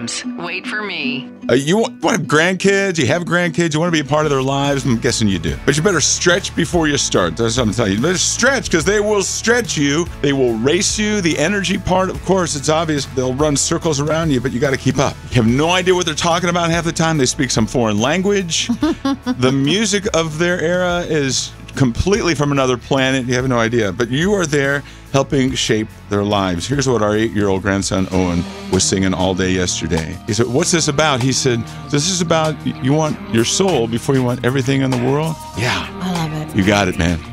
programs. Wait for me. You want to have grandkids? You have grandkids? You want to be a part of their lives? I'm guessing you do. But you better stretch before you start. That's what I'm telling you. You better stretch because they will stretch you. They will race you. The energy part, of course, it's obvious. They'll run circles around you, but you got to keep up. You have no idea what they're talking about half the time. They speak some foreign language. The music of their era is completely from another planet. You have no idea. But you are there helping shape their lives. Here's what our 8-year-old grandson, Owen, was singing all day yesterday. He said, what's this about? He said, this is about you want your soul before you want everything in the world? Yeah. I love it. You got it, man.